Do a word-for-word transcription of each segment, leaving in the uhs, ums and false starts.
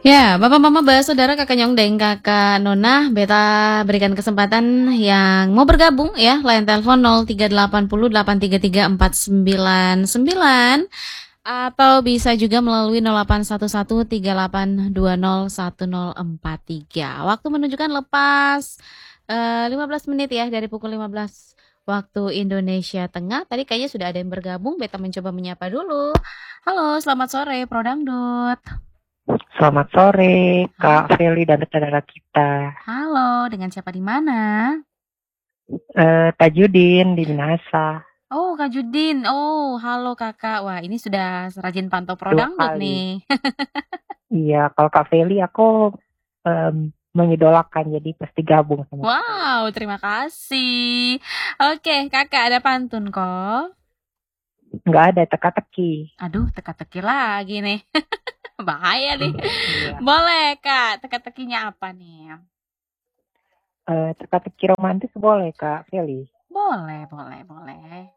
Ya, Bapak Mama Bahas Saudara, Kakak Nyongdeng, Kakak Nona, Beta berikan kesempatan yang mau bergabung ya, line telepon nol tiga delapan nol delapan tiga tiga empat sembilan sembilan atau bisa juga melalui nol delapan satu satu tiga delapan dua nol satu nol empat tiga. Waktu menunjukkan lepas eh, lima belas menit ya dari pukul lima belas waktu Indonesia Tengah. Tadi kayaknya sudah ada yang bergabung, Beta mencoba menyapa dulu. Halo, selamat sore Pro Dangdut. Selamat sore, Halo. Kak Feli dan saudara kita. Halo, dengan siapa di mana? Eh, Tajudin di Minahasa. Oh, Kak Judin. Oh, halo Kakak. Wah, ini sudah rajin pantau Pro Dua Dangdut kali. nih. Iya, kalau Kak Feli aku em, mengidolakan, jadi pasti gabung sama Kak Feli. Wow, terima kasih. Oke, Kakak ada pantun kok. Nggak ada teka-teki. Aduh, teka-teki lagi nih. Bahaya nih. Iya. Boleh, Kak. Teka-tekinya apa nih? Eh, teka-teki romantis boleh, Kak Feli? Boleh, boleh, boleh.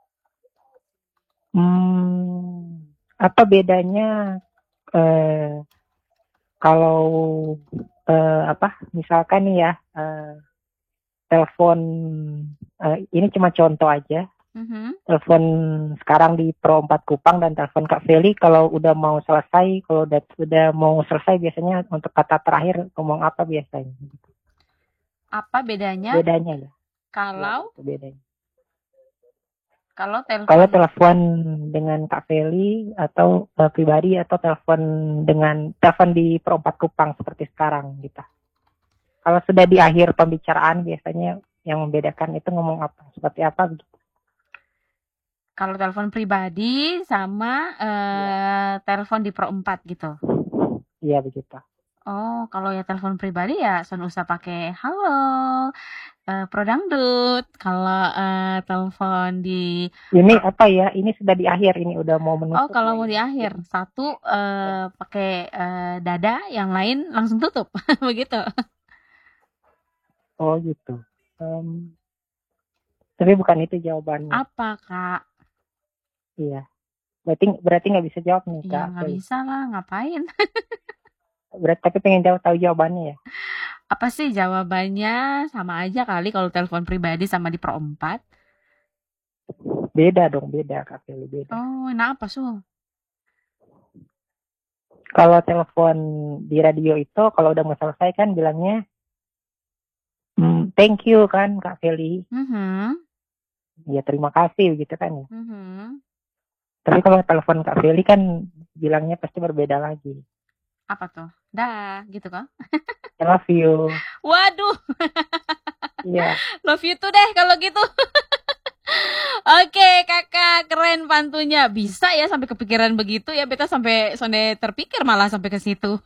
Hmm, apa bedanya eh, kalau eh, apa? Misalkan nih ya, eh, telepon eh, ini cuma contoh aja. Mhm. Telepon sekarang di Pro empat Kupang dan telepon Kak Feli kalau udah mau selesai, kalau udah, udah mau selesai biasanya untuk kata terakhir ngomong apa biasanya? Apa bedanya Bedanya ya? Ya, kalau itu bedanya. kalau Kalau telepon? telepon dengan Kak Feli atau uh, pribadi atau telepon dengan telepon di Pro empat Kupang seperti sekarang gitu. Kalau sudah di akhir pembicaraan biasanya yang membedakan itu ngomong apa, seperti apa gitu. Kalau telepon pribadi sama Iya, eh, telepon di Pro empat gitu. iya begitu. Oh, kalau ya telepon pribadi ya sun usah pakai halo, eh, Pro Dangdut. Kalau eh, telepon di Ini Pro, apa ya? Ini sudah di akhir, ini udah mau oh menutup kalau ya mau di ini. akhir Jadi satu ya. eh, pakai eh, dada, yang lain langsung tutup, begitu. Oh gitu. Em, tapi bukan itu jawabannya. Apa Kak? Iya. Berarti berarti nggak bisa jawab nih Ya Kak nggak Feli. bisa lah, ngapain? Berarti tapi pengen jawab tahu jawabannya ya. Apa sih jawabannya? Sama aja kali kalau telepon pribadi sama di Pro empat. Beda dong, beda Kak Feli, beda. Oh, nah apa su? Kalau telepon di radio itu kalau udah mau selesai kan bilangnya "Hmm, thank you kan Kak Feli. Mhm. Ya terima kasih gitu kan ya. Mhm. Tapi kalau telepon Kak Feli kan bilangnya pasti berbeda lagi. Apa tuh? Dah, gitu kan? I love you. Waduh, Iya. love you too deh kalau gitu. Oke, Kakak, keren pantunya. Bisa ya sampai kepikiran begitu ya, Beta sampai sonde terpikir malah sampai ke situ.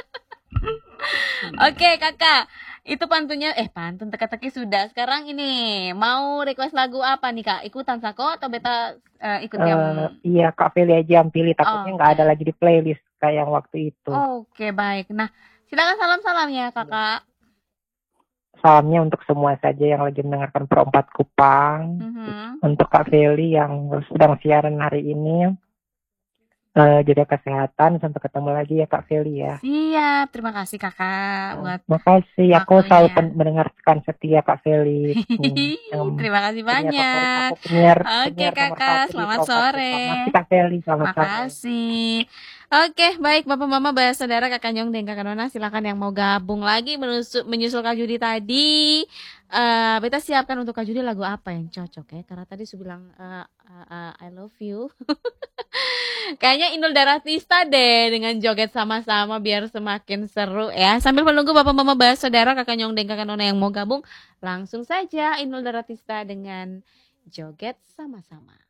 Oke, Kakak. Itu pantunya eh pantun teka-teki sudah. Sekarang ini mau request lagu apa nih, Kak? Ikutan Sako atau Beta eh, ikut yang Eh, iya Kak Feli aja yang pilih, takutnya nggak ada Oke. lagi di playlist kayak yang waktu itu. Oke, baik. Nah, silakan salam-salamnya, Iya. Kakak. Salamnya untuk semua saja yang lagi mendengarkan Pro empat Kupang, Mhm. untuk Kak Feli yang sedang siaran hari ini, eh, jaga kesehatan, sampai ketemu lagi ya Kak Feli ya. Siap. Terima kasih, Kakak, Nah, buat makasih, aku selalu waktunya. pen- mendengarkan setia Kak Feli. Hmm, yang Terima kasih penyiar favorit banyak. aku, penyiar Oke, penyiar nomor Kakak, satu di selamat Pro empat sore. Kupang. Makasih Kak Feli, selamat sore. Makasih. Oke, baik Bapak Mama, Bahas Saudara, Kakak Nyong dan Kakak Nona, silakan yang mau gabung lagi menyusul, menyusul Kak Judi tadi. Eh, Beta siapkan untuk Kak Judi lagu apa yang cocok ya? Karena tadi su bilang eh, eh, eh, I love you. Kayaknya Inul Daratista deh dengan joget sama-sama biar semakin seru ya. Sambil menunggu Bapak Mama Bahas Saudara, Kakak Nyong dan Kakak Nona yang mau gabung, langsung saja Inul Daratista dengan joget sama-sama.